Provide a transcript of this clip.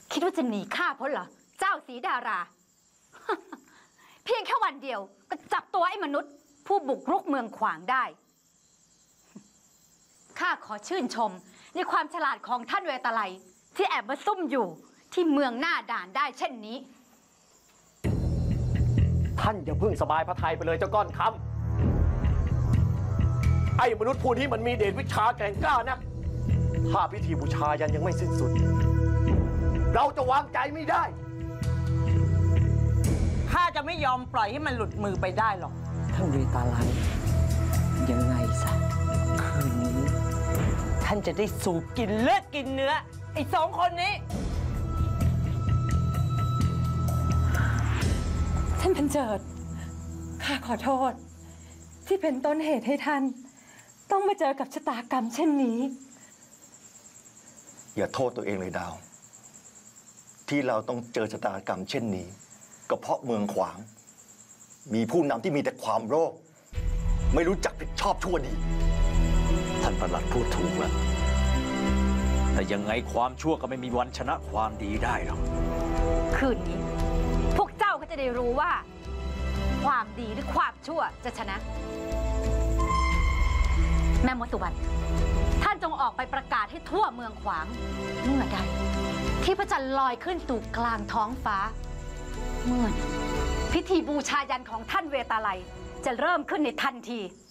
คิดว่าจะหนีข้าพ้นเหรอเจ้าสีดารา เพียงแค่วันเดียวก็จับตัวไอ้มนุษย์ผู้บุกรุกเมืองขวางได้ข้าขอชื่นชมในความฉลาดของท่านเวตาลัยที่แอบมาซุ่มอยู่ที่เมืองหน้าด่านได้เช่นนี้ท่านอย่าเพิ่งสบายพระทัยไปเลยเจ้าก้อนคำไอ้มนุษย์ผู้นี้มันมีเดชวิชาแกร่งกล้านะถ้าพิธีบูชายันยังไม่สิ้นสุดเราจะวางใจไม่ได้ข้าจะไม่ยอมปล่อยให้มันหลุดมือไปได้หรอกท่านเวตาลัยยังไงซะคืนนี้ท่านจะได้สูบกินเลือดกินเนื้อไอ้สองคนนี้ท่านพันเจิดข้าขอโทษที่เป็นต้นเหตุให้ท่านต้องมาเจอกับชะตากรรมเช่นนี้อย่าโทษตัวเองเลยดาวที่เราต้องเจอชะตากรรมเช่นนี้ก็เพราะเมืองขวางมีผู้นำที่มีแต่ความโลภไม่รู้จักผิดชอบชั่วดีท่านประหลัดพูดถูกแล้วแต่ยังไงความชั่วก็ไม่มีวันชนะความดีได้หรอกคืนนี้พวกเจ้าก็จะได้รู้ว่าความดีหรือความชั่วจะชนะแม่มดสุวรรณท่านจงออกไปประกาศให้ทั่วเมืองขวางเมื่อใดที่พระจันทร์ลอยขึ้นสู่กลางท้องฟ้าเมื่อนั้นพิธีบูชายันของท่านเวตาลัยจะเริ่มขึ้นในทันที